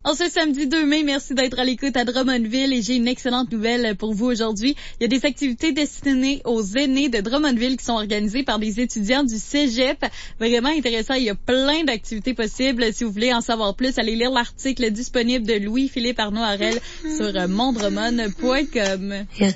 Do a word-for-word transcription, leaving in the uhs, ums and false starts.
En ce samedi deux mai, merci d'être à l'écoute à Drummondville et j'ai une excellente nouvelle pour vous aujourd'hui. Il y a des activités destinées aux aînés de Drummondville qui sont organisées par des étudiants du cégep. Vraiment intéressant, il y a plein d'activités possibles. Si vous voulez en savoir plus, allez lire l'article disponible de Louis-Philippe Arnaud-Harel sur mondrummond point com.